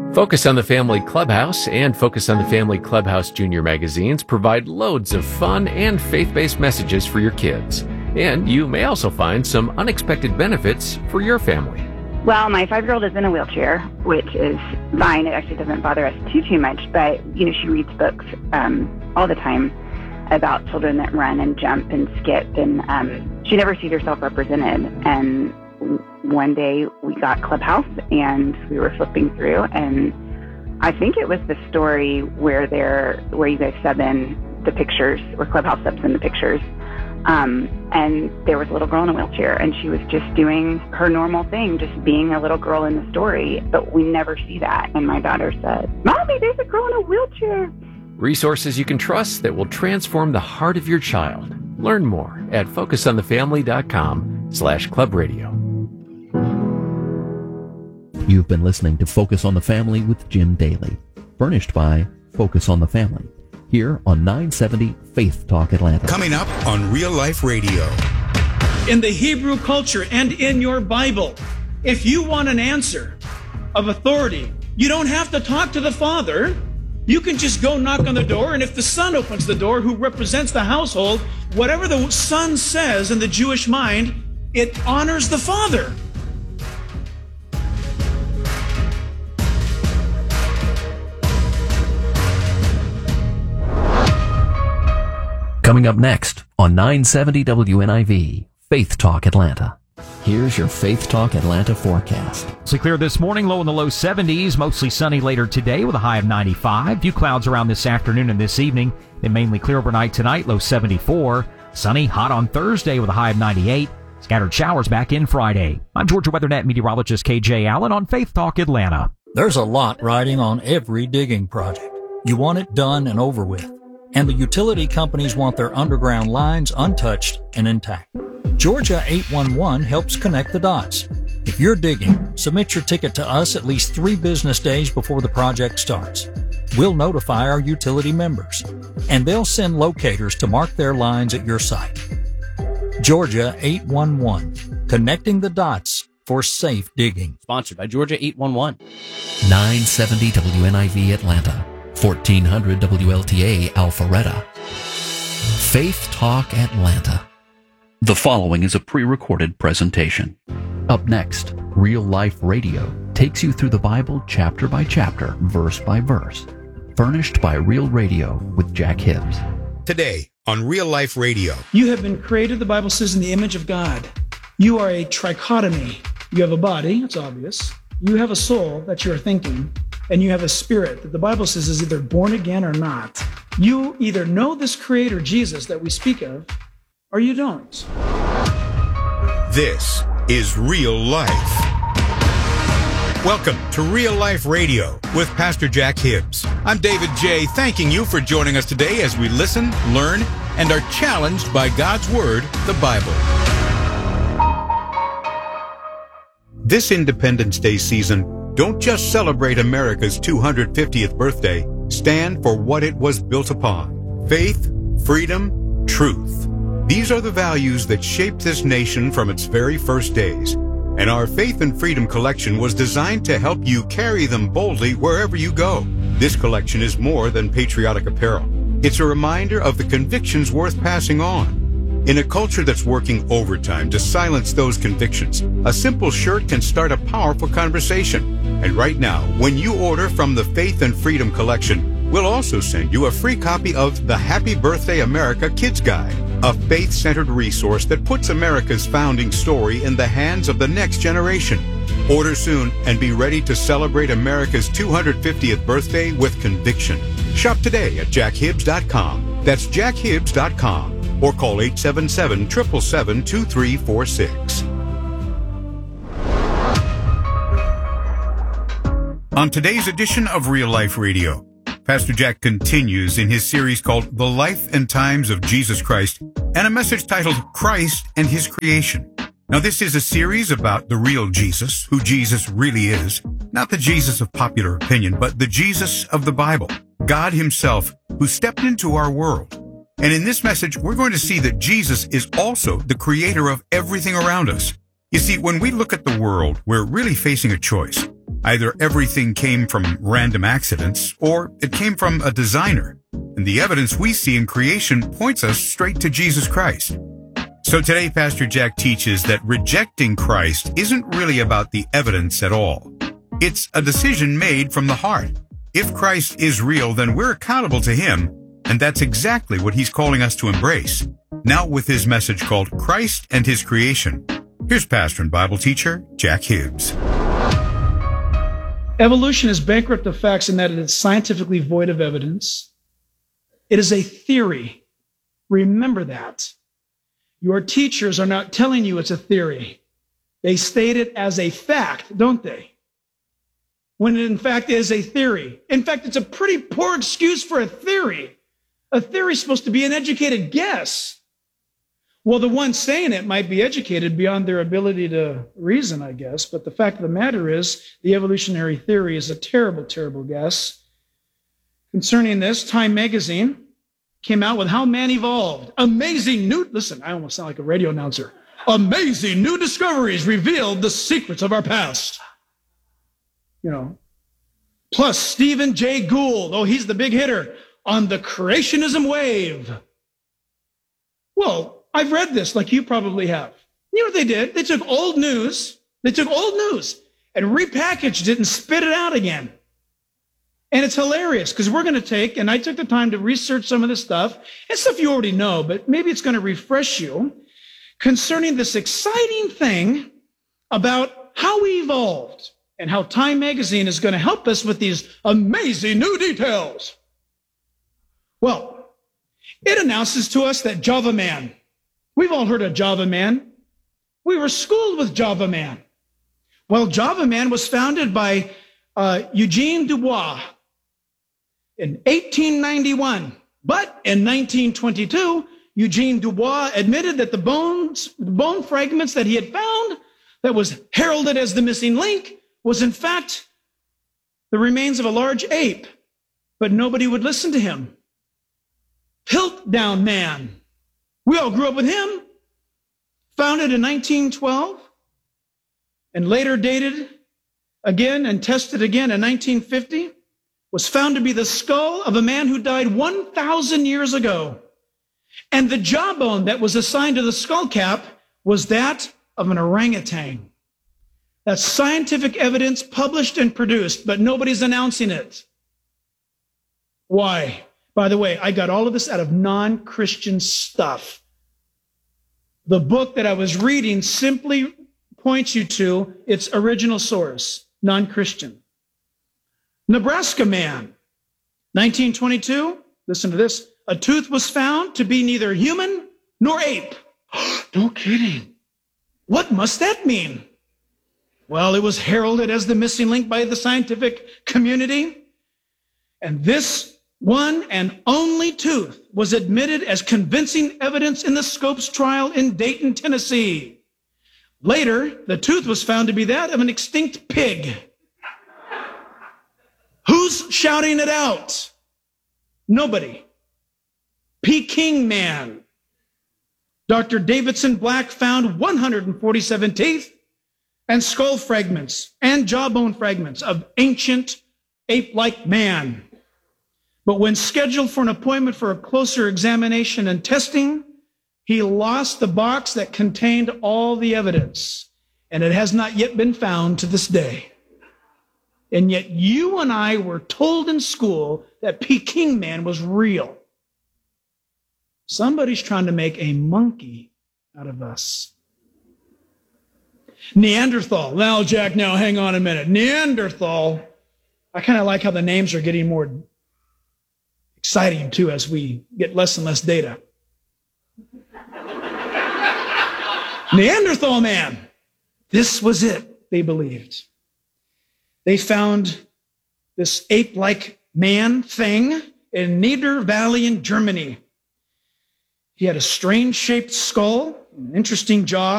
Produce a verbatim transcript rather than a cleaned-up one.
Focus on the Family Clubhouse and Focus on the Family Clubhouse Junior magazines provide loads of fun and faith-based messages for your kids. And you may also find some unexpected benefits for your family. Well, my five-year-old is in a wheelchair, which is fine. It actually doesn't bother us too, too much. But, you know, she reads books um, all the time about children that run and jump and skip. And um, she never sees herself represented. And one day we got Clubhouse and we were flipping through. And I think it was the story where they're, where you guys sub in the pictures, where Clubhouse subs in the pictures. Um, and there was a little girl in a wheelchair, and she was just doing her normal thing, just being a little girl in the story. But we never see that. And my daughter said, "Mommy, there's a girl in a wheelchair." Resources you can trust that will transform the heart of your child. Learn more at focusonthefamily.com slash club radio. You've been listening to Focus on the Family with Jim Daly, furnished by Focus on the Family, here on nine seventy Faith Talk Atlanta. Coming up on Real Life Radio. In the Hebrew culture and in your Bible, if you want an answer of authority, you don't have to talk to the father. You can just go knock on the door, and if the son opens the door, who represents the household, whatever the son says in the Jewish mind, it honors the father. Coming up next on nine seventy W N I V, Faith Talk Atlanta. Here's your Faith Talk Atlanta forecast. Mostly clear this morning, low in the low seventies, mostly sunny later today with a high of ninety-five. Few clouds around this afternoon and this evening. Then mainly clear overnight tonight, low seventy-four. Sunny, hot on Thursday with a high of ninety-eight. Scattered showers back in Friday. I'm Georgia WeatherNet meteorologist K J Allen on Faith Talk Atlanta. There's a lot riding on every digging project. You want it done and over with. And the utility companies want their underground lines untouched and intact. Georgia eight one one helps connect the dots. If you're digging, submit your ticket to us at least three business days before the project starts. We'll notify our utility members, and they'll send locators to mark their lines at your site. Georgia eight one one, connecting the dots for safe digging. Sponsored by Georgia eight one one. nine seventy W N I V Atlanta. fourteen hundred W L T A Alpharetta. Faith Talk Atlanta. The following is a pre-recorded presentation. Up next, Real Life Radio takes you through the Bible chapter by chapter, verse by verse. Furnished by Real Radio with Jack Hibbs. Today on Real Life Radio. You have been created, the Bible says, in the image of God. You are a trichotomy. You have a body, it's obvious. You have a soul that you're thinking. And you have a spirit that the Bible says is either born again or not. You either know this Creator, Jesus, that we speak of, or you don't. This is Real Life. Welcome to Real Life Radio with Pastor Jack Hibbs. I'm David J., thanking you for joining us today as we listen, learn, and are challenged by God's Word, the Bible. This Independence Day season, don't just celebrate America's two hundred fiftieth birthday. Stand for what it was built upon. Faith, freedom, truth. These are the values that shaped this nation from its very first days. And our Faith and Freedom collection was designed to help you carry them boldly wherever you go. This collection is more than patriotic apparel. It's a reminder of the convictions worth passing on. In a culture that's working overtime to silence those convictions, a simple shirt can start a powerful conversation. And right now, when you order from the Faith and Freedom collection, we'll also send you a free copy of the Happy Birthday America Kids Guide, a faith-centered resource that puts America's founding story in the hands of the next generation. Order soon and be ready to celebrate America's two hundred fiftieth birthday with conviction. Shop today at jack hibbs dot com. That's jack hibbs dot com. Or call eight seven seven, seven seven seven, two three four six. On today's edition of Real Life Radio, Pastor Jack continues in his series called The Life and Times of Jesus Christ, and a message titled Christ and His Creation. Now, this is a series about the real Jesus, who Jesus really is, not the Jesus of popular opinion, but the Jesus of the Bible, God Himself, who stepped into our world. And in this message, we're going to see that Jesus is also the creator of everything around us. You see, when we look at the world, we're really facing a choice. Either everything came from random accidents, or it came from a designer. And the evidence we see in creation points us straight to Jesus Christ. So today, Pastor Jack teaches that rejecting Christ isn't really about the evidence at all. It's a decision made from the heart. If Christ is real, then we're accountable to him, and that's exactly what he's calling us to embrace. Now with his message called Christ and His Creation, here's pastor and Bible teacher Jack Hibbs. Evolution is bankrupt of facts in that it is scientifically void of evidence. It is a theory. Remember that. Your teachers are not telling you it's a theory. They state it as a fact, don't they? When it in fact is a theory. In fact, it's a pretty poor excuse for a theory. A theory is supposed to be an educated guess. Well, the one saying it might be educated beyond their ability to reason, I guess. But the fact of the matter is, the evolutionary theory is a terrible, terrible guess. Concerning this, Time magazine came out with How Man Evolved. Amazing new, listen, I almost sound like a radio announcer. Amazing new discoveries revealed the secrets of our past. You know, plus Stephen Jay Gould, oh, he's the big hitter, on the creationism wave. Well, I've read this like you probably have. You know what they did? They took old news, they took old news and repackaged it and spit it out again. And it's hilarious because we're going to take, and I took the time to research some of this stuff, and stuff you already know, but maybe it's going to refresh you concerning this exciting thing about how we evolved and how Time magazine is going to help us with these amazing new details. Well, it announces to us that Java Man, we've all heard of Java Man. We were schooled with Java Man. Well, Java Man was founded by uh, Eugene Dubois in eighteen ninety-one. But in nineteen twenty-two, Eugene Dubois admitted that the bones, the bone fragments that he had found that was heralded as the missing link was in fact the remains of a large ape. But nobody would listen to him. Piltdown Man. We all grew up with him. Founded in nineteen twelve and later dated again and tested again in nineteen fifty, was found to be the skull of a man who died one thousand years ago. And the jawbone that was assigned to the skull cap was that of an orangutan. That's scientific evidence published and produced, but nobody's announcing it. Why? By the way, I got all of this out of non-Christian stuff. The book that I was reading simply points you to its original source, non-Christian. Nebraska Man, nineteen twenty-two, listen to this, a tooth was found to be neither human nor ape. No kidding. What must that mean? Well, it was heralded as the missing link by the scientific community. And this one and only tooth was admitted as convincing evidence in the Scopes trial in Dayton, Tennessee. Later, the tooth was found to be that of an extinct pig. Who's shouting it out? Nobody. Peking Man. Doctor Davidson Black found one hundred forty-seven teeth and skull fragments and jawbone fragments of ancient ape-like man. But when scheduled for an appointment for a closer examination and testing, he lost the box that contained all the evidence, and it has not yet been found to this day. And yet you and I were told in school that Peking Man was real. Somebody's trying to make a monkey out of us. Neanderthal. Now, Jack, now hang on a minute. Neanderthal. I kind of like how the names are getting more exciting, too, as we get less and less data. Neanderthal Man. This was it, they believed. They found this ape-like man thing in Niedervalley, Germany. He had a strange-shaped skull, an interesting jaw,